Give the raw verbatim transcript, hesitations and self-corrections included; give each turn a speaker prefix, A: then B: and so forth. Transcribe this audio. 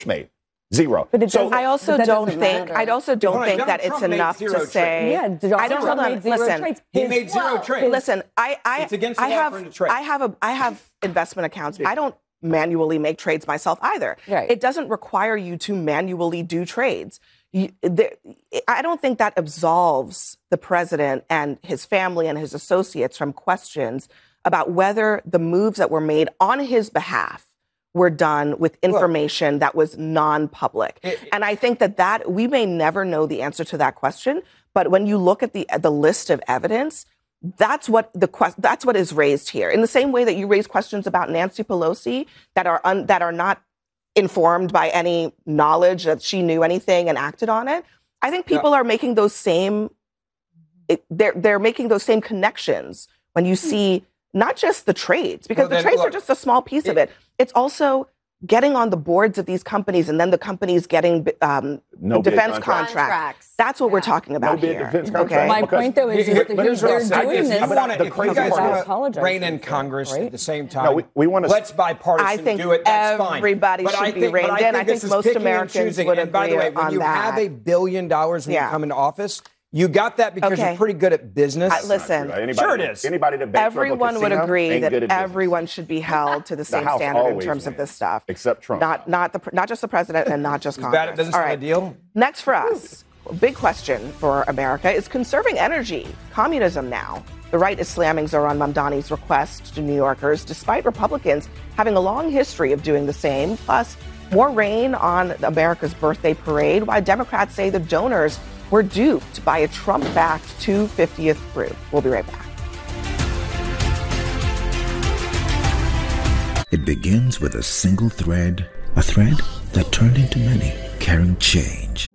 A: made. Zero.
B: But it
C: So
B: I also don't think.
C: matter.
B: I also don't
C: Hold on,
B: think
C: Donald
B: that
C: Trump
B: it's
C: made
B: enough
C: zero
B: to
C: trades.
B: say. Yeah,
C: Donald
B: I don't.
C: Trump
B: Hold on.
C: made zero
B: Listen.
C: trades. He made zero
B: Well,
C: trades.
B: Listen. I. I.
C: It's against the
B: I
C: law
B: have.
C: for him to trade.
B: I have a. I have investment accounts. I don't manually make trades myself either.
D: Right.
B: It doesn't require you to manually do trades. You, there, I don't think that absolves the president and his family and his associates from questions about whether the moves that were made on his behalf were done with information that was non-public.
C: It,
B: and I think that that we may never know the answer to that question, but when you look at the the list of evidence, that's what the that's what is raised here. In the same way that you raise questions about Nancy Pelosi that are un, that are not informed by any knowledge that she knew anything and acted on it, I think people yeah. are making those same it, they're they're making those same connections when you see not just the trades, because well, the trades look, are just a small piece it, of it. It's also getting on the boards of these companies and then the companies getting um,
A: no
B: defense
A: contracts.
B: contracts. That's what yeah. we're talking about
A: no
B: here.
A: Defense
B: okay.
D: My
A: because
D: point, though, is
C: here,
D: that
C: but
D: they're doing
C: I guess
D: this.
C: You wanna,
A: the
C: if you guys want
D: to
C: reign in Congress right? at the same time,
A: no, we, we want to.
C: Let's bipartisan
B: I think
C: do it. That's
B: everybody
C: fine.
B: should
C: I
B: be
C: think,
B: reined
C: I
B: in. I think most Americans would
C: and by
B: agree
C: the way, when
B: on
C: you
B: that.
C: have a billion dollars when
B: yeah.
C: you come into office, you got that because
B: okay.
C: you're pretty good at business.
B: I, listen,
A: anybody,
C: sure it is.
A: Anybody that
B: everyone would agree that everyone
A: business.
B: should be held to the same
A: the
B: standard in terms
A: wins.
B: of this stuff.
A: Except Trump.
B: Not not the not just the president and not just
C: He's
B: Congress.
C: bad at business.
B: All right.
C: Deal.
B: Next for us, big question for America is conserving energy. Communism now. The right is slamming Zohran Mamdani's request to New Yorkers, despite Republicans having a long history of doing the same. Plus, more rain on America's birthday parade, while Democrats say the donors were duped by a Trump-backed two hundred fiftieth group. We'll be right back.
E: It begins with a single thread, a thread that turned into many, carrying change.